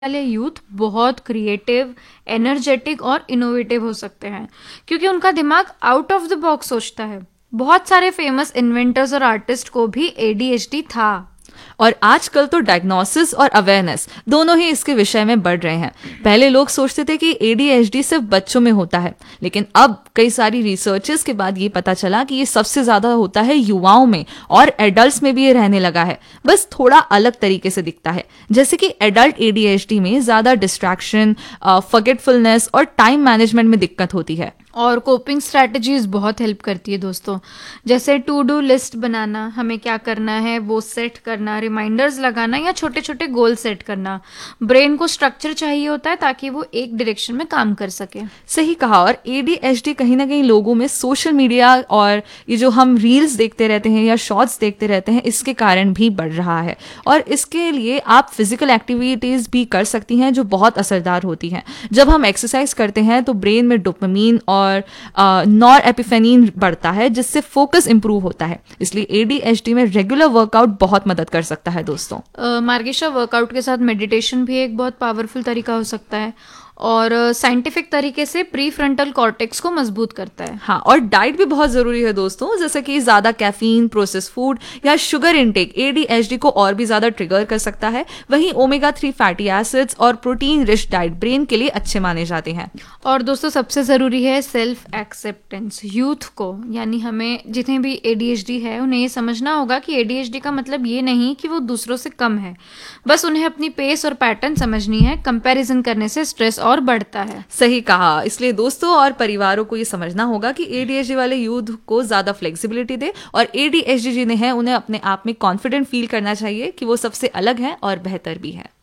वाले यूथ बहुत creative, energetic और इनोवेटिव हो सकते हैं क्योंकि उनका दिमाग आउट ऑफ द बॉक्स सोचता है। बहुत सारे फेमस इन्वेंटर्स और आर्टिस्ट को भी एडीएचडी था। और आजकल तो डायग्नोसिस और अवेयरनेस दोनों ही इसके विषय में बढ़ रहे हैं। पहले लोग सोचते थे कि एडीएचडी सिर्फ बच्चों में होता है, लेकिन अब कई सारी रिसर्चेस के बाद ये पता चला कि ये सबसे ज्यादा होता है युवाओं में, और एडल्ट्स में भी ये रहने लगा है, बस थोड़ा अलग तरीके से दिखता है। जैसे कि एडल्ट एडीएचडी में ज्यादा डिस्ट्रैक्शन, फॉरगेटफुलनेस और टाइम मैनेजमेंट में दिक्कत होती है। और कोपिंग स्ट्रैटेजीज बहुत हेल्प करती है दोस्तों, जैसे टू डू लिस्ट बनाना, हमें क्या करना है वो सेट करना, रिमाइंडर्स लगाना या छोटे छोटे गोल सेट करना। ब्रेन को स्ट्रक्चर चाहिए होता है ताकि वो एक डायरेक्शन में काम कर सके। सही कहा। और एडीएचडी कहीं ना कहीं लोगों में सोशल मीडिया और ये जो हम रील्स देखते रहते हैं या शॉर्ट्स देखते रहते हैं, इसके कारण भी बढ़ रहा है। और इसके लिए आप फिजिकल एक्टिविटीज भी कर सकती हैं जो बहुत असरदार होती हैं। जब हम एक्सरसाइज करते हैं तो ब्रेन में डोपामिन और नॉर एपिफेनिन बढ़ता है, जिससे फोकस इंप्रूव होता है। इसलिए एडीएचडी में रेगुलर वर्कआउट बहुत मदद कर सकता है दोस्तों। मार्गेशा, वर्कआउट के साथ मेडिटेशन भी एक बहुत पावरफुल तरीका हो सकता है और साइंटिफिक तरीके से प्री फ्रंटल कॉर्टेक्स को मजबूत करता है। हाँ, और डाइट भी बहुत जरूरी है दोस्तों, जैसे कि ज्यादा कैफीन, प्रोसेस फूड या शुगर इनटेक एडीएचडी को और भी ज्यादा ट्रिगर कर सकता है। वहीं ओमेगा 3 फैटी एसिड्स और प्रोटीन रिच डाइट ब्रेन के लिए अच्छे माने जाते हैं। और दोस्तों सबसे जरूरी है सेल्फ एक्सेप्टेंस। यूथ को, यानी हमें जितने भी एडीएचडी है, उन्हें ये समझना होगा कि एडीएचडी का मतलब ये नहीं कि वो दूसरों से कम है, बस उन्हें अपनी पेस और पैटर्न समझनी है। कंपैरिजन करने से स्ट्रेस और बढ़ता है। सही कहा। इसलिए दोस्तों और परिवारों को ये समझना होगा कि एडीएचडी वाले यूथ को ज्यादा फ्लेक्सिबिलिटी दे, और एडीएचडी जिन्हें है उन्हें अपने आप में कॉन्फिडेंट फील करना चाहिए कि वो सबसे अलग है और बेहतर भी है।